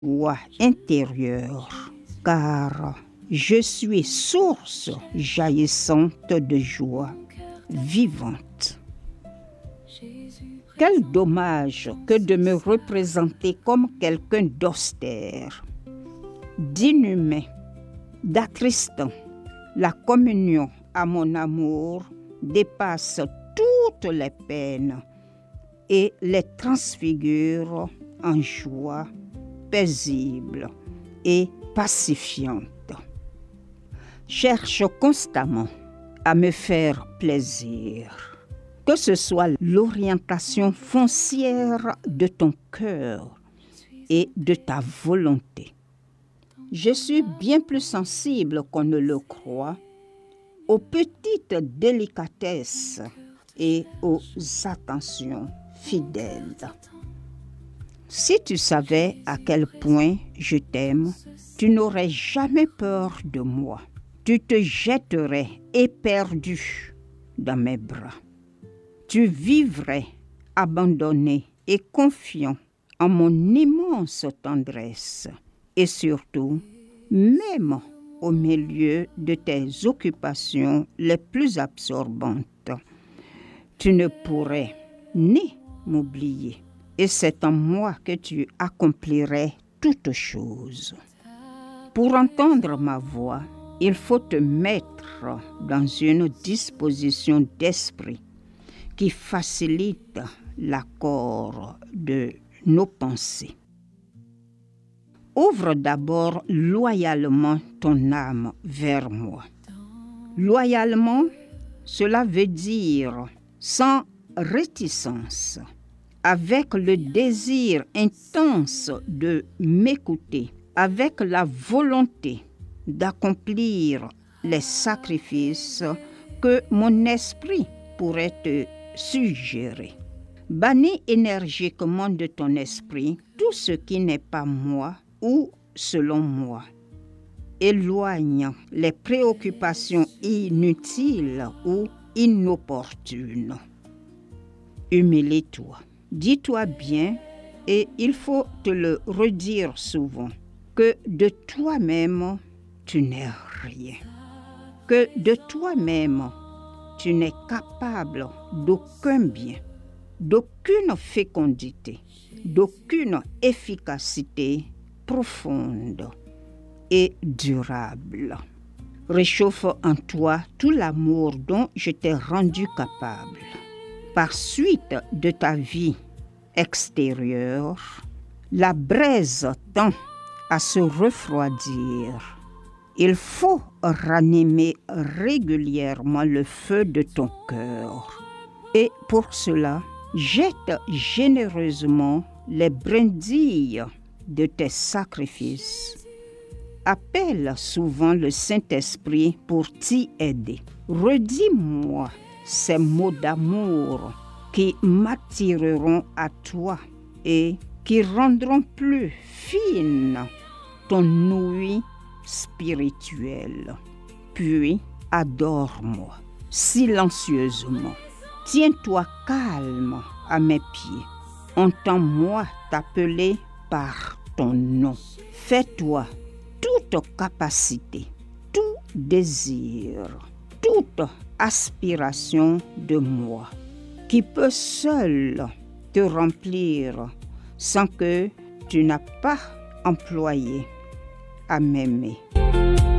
joie intérieure, car je suis source jaillissante de joie vivante. Quel dommage que de me représenter comme quelqu'un d'austère, d'inhumain, d'attristant. La communion à mon amour dépasse toutes les peines et les transfigure en joie paisible et pacifiante. Cherche constamment à me faire plaisir, que ce soit l'orientation foncière de ton cœur et de ta volonté. Je suis bien plus sensible qu'on ne le croit aux petites délicatesses et aux attentions fidèles. Si tu savais à quel point je t'aime, tu n'aurais jamais peur de moi. Tu te jetterais éperdu dans mes bras. Tu vivrais abandonné et confiant en mon immense tendresse. Et surtout, même au milieu de tes occupations les plus absorbantes, tu ne pourrais ni m'oublier. Et c'est en moi que tu accomplirais toutes choses. Pour entendre ma voix, il faut te mettre dans une disposition d'esprit qui facilite l'accord de nos pensées. Ouvre d'abord loyalement ton âme vers moi. Loyalement, cela veut dire sans réticence, avec le désir intense de m'écouter, avec la volonté d'accomplir les sacrifices que mon esprit pourrait te suggérer. Bannis énergiquement de ton esprit tout ce qui n'est pas moi ou selon moi. Éloigne les préoccupations inutiles ou inopportunes. Humilie-toi. Dis-toi bien, et il faut te le redire souvent, que de toi-même, tu n'es rien. Que de toi-même, tu n'es capable d'aucun bien, d'aucune fécondité, d'aucune efficacité profonde et durable. Réchauffe en toi tout l'amour dont je t'ai rendu capable. Par suite de ta vie extérieure, la braise tend à se refroidir. Il faut ranimer régulièrement le feu de ton cœur. Et pour cela, jette généreusement les brindilles de tes sacrifices. Appelle souvent le Saint-Esprit pour t'y aider. Redis-moi ces mots d'amour qui m'attireront à toi et qui rendront plus fine ton ouïe spirituelle. Puis adore-moi silencieusement. Tiens-toi calme à mes pieds. Entends-moi t'appeler par ton nom. Fais-toi toute capacité, tout désir, toute aspiration de moi, qui peut seul te remplir sans que tu n'as pas employé à m'aimer.